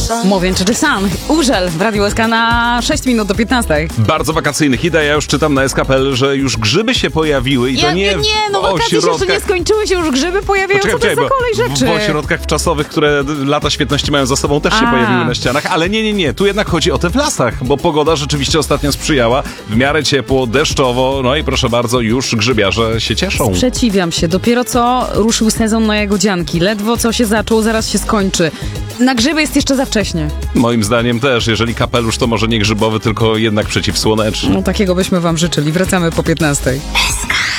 Mówię, czy Sun. Urzel w Radiu SK na 6 minut do 15. Bardzo wakacyjny hit, a ja już czytam na SK.pl, że już grzyby się pojawiły i to nie no wakacje się jeszcze nie skończyły, się już grzyby pojawiają, co to jest za kolej rzeczy? W ośrodkach wczasowych, które lata świetności mają za sobą, też się pojawiły na ścianach, ale nie, tu jednak chodzi o te w lasach, bo pogoda rzeczywiście ostatnio sprzyjała, w miarę ciepło, deszczowo, no i proszę bardzo, już grzybiarze się cieszą. Sprzeciwiam się, dopiero co ruszył sezon na jagodzianki, ledwo co się zaczął, zaraz się skończy. Na grzyby jest jeszcze za wcześnie. Moim zdaniem też, jeżeli kapelusz, to może nie grzybowy, tylko jednak przeciwsłoneczny. No takiego byśmy wam życzyli. Wracamy po 15. SK.